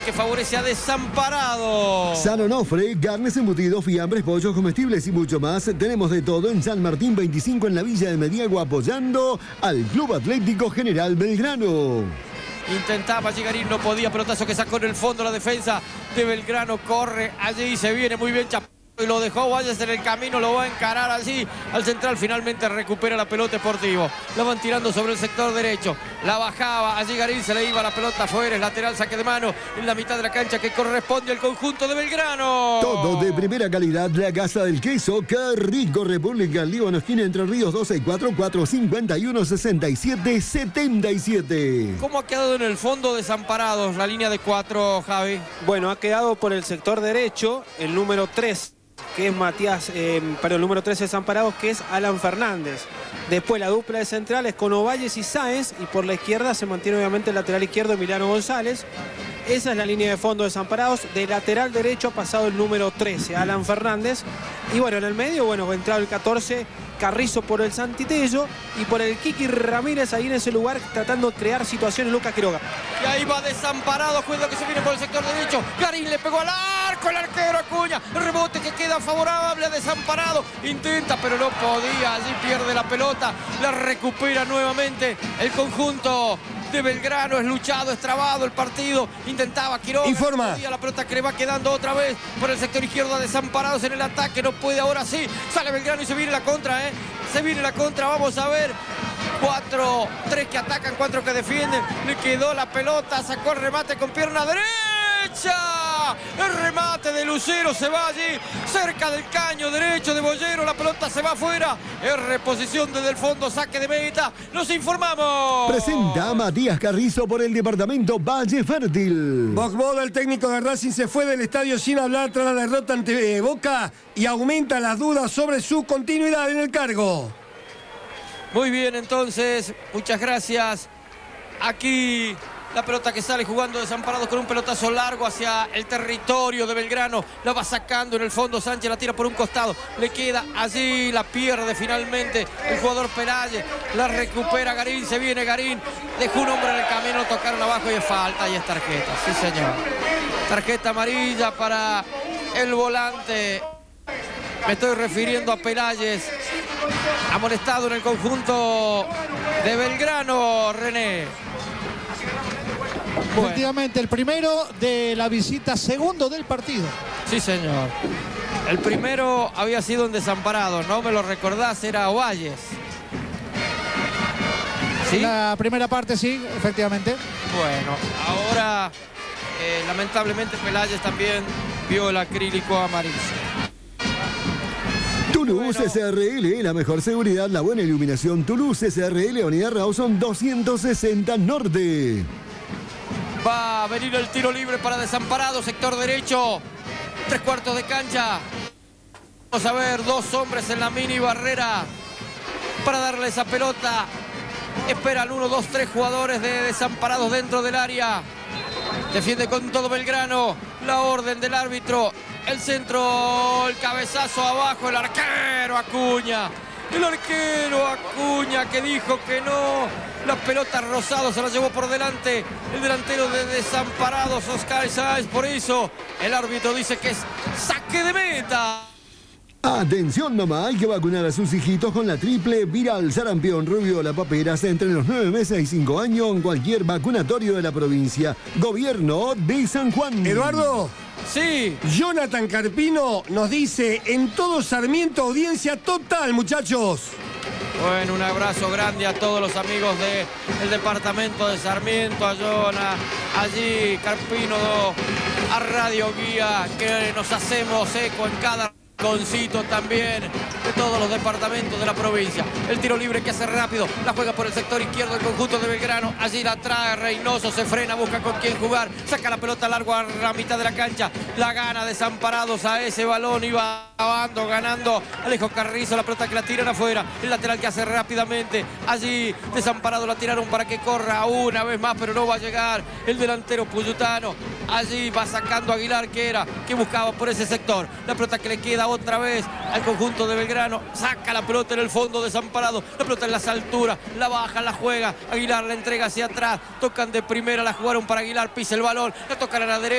que favorece a Desamparados. San Onofre, carnes, embutidos, fiambres, pollos comestibles y mucho más. Tenemos de todo en San Martín 25 en la Villa de Mediago, apoyando al Club Atlético General Belgrano. Intentaba llegar y no podía, pelotazo que sacó en el fondo la defensa de Belgrano, corre allí, se viene muy bien Chapado y lo dejó Valles en el camino, lo va a encarar allí al central, finalmente recupera la pelota Sportivo, la van tirando sobre el sector derecho, la bajaba, allí Garín se le iba la pelota afuera, es lateral, saque de mano en la mitad de la cancha que corresponde al conjunto de Belgrano. Todo de primera calidad, la Casa del Queso, qué rico, República Líbano, esquina Entre Ríos, 264-451-67-77. ¿Cómo ha quedado en el fondo Desamparados la línea de 4, Javi? Bueno, ha quedado por el sector derecho el número 3, que es el número 13 Desamparados, que es Alan Fernández. Después la dupla de centrales con Ovalles y Sáenz, y por la izquierda se mantiene obviamente el lateral izquierdo Emiliano González. Esa es la línea de fondo de Desamparados. De lateral derecho ha pasado el número 13, Alan Fernández. Y bueno, en el medio, bueno, ha entrado el 14, Carrizo por el Santitello, y por el Kiki Ramírez ahí en ese lugar tratando de crear situaciones Lucas Quiroga. Y ahí va Desamparados, cuidado que se viene por el sector derecho. Garín le pegó al arco, el arquero Acuña. El rebote que queda favorable a Desamparados. Intenta, pero no podía. Allí pierde la pelota. La recupera nuevamente el conjunto de Belgrano. Es luchado, es trabado el partido. Intentaba Quiroga. Informa. No podía, la pelota que le va quedando otra vez por el sector izquierdo a Desamparados en el ataque. No puede, ahora sí. Sale Belgrano y se viene la contra, Se viene la contra, vamos a ver. 3 que atacan, 4 que defienden. Le quedó la pelota, sacó el remate con pierna derecha. El remate de Lucero se va allí, cerca del caño derecho de Bollero. La pelota se va afuera. Es reposición desde el fondo, saque de meta. Nos informamos. Presenta a Matías Carrizo por el departamento Valle Fértil. Boxbola, el técnico de Racing, se fue del estadio sin hablar tras la derrota ante Boca y aumenta las dudas sobre su continuidad en el cargo. Muy bien, entonces, muchas gracias. Aquí la pelota que sale jugando Desamparados con un pelotazo largo hacia el territorio de Belgrano. La va sacando en el fondo Sánchez, la tira por un costado. Le queda allí, la pierde finalmente el jugador Peláez. La recupera Garín, se viene Garín. Dejó un hombre en el camino, tocaron abajo y es falta y es tarjeta. Sí, señor. Tarjeta amarilla para el volante. Me estoy refiriendo a Peláez. Amonestado en el conjunto de Belgrano, René. Bueno. Efectivamente, el primero de la visita, segundo del partido. Sí, señor. El primero había sido en Desamparados, ¿no? Me lo recordás, era Ovalles. ¿Sí? La primera parte, sí, efectivamente. Bueno, ahora lamentablemente Peláez también vio el acrílico amarillo. Toulouse SRL, la mejor seguridad, la buena iluminación. Toulouse SRL, Avenida Rawson 260 Norte. Va a venir el tiro libre para Desamparados, sector derecho, 3/4 de cancha. Vamos a ver, 2 hombres en la mini barrera para darle esa pelota. Esperan 1, 2, 3 jugadores de Desamparados dentro del área. Defiende con todo Belgrano, la orden del árbitro. El centro, el cabezazo abajo, el arquero Acuña. El arquero Acuña que dijo que no. La pelota Rosado se la llevó por delante el delantero de Desamparados, Oscar Sáenz. Por eso el árbitro dice que es saque de meta. Atención mamá, hay que vacunar a sus hijitos con la triple viral sarampión, rubiola, paperas entre los 9 meses y 5 años en cualquier vacunatorio de la provincia. Gobierno de San Juan. Eduardo. Sí. Jonathan Carpino nos dice: en todo Sarmiento, audiencia total, muchachos. Bueno, un abrazo grande a todos los amigos del departamento de Sarmiento, a Jonah, allí Carpino, a Radio Guía, que nos hacemos eco en cada rinconcito también de todos los departamentos de la provincia. El tiro libre que hace rápido, la juega por el sector izquierdo del conjunto de Belgrano. Allí la trae Reynoso, se frena, busca con quién jugar, saca la pelota largo a la mitad de la cancha, la gana Desamparados a ese balón, iba ganando Alejo Carrizo, la pelota que la tiran afuera, el lateral que hace rápidamente, allí Desamparados la tiraron para que corra una vez más, pero no va a llegar el delantero puyutano. Allí va sacando Aguilar, que buscaba por ese sector. La pelota que le queda otra vez al conjunto de Belgrano. Saca la pelota en el fondo, Desamparado. La pelota en las alturas. La baja, la juega. Aguilar la entrega hacia atrás. Tocan de primera, la jugaron para Aguilar. Pisa el balón. La tocan a la derecha.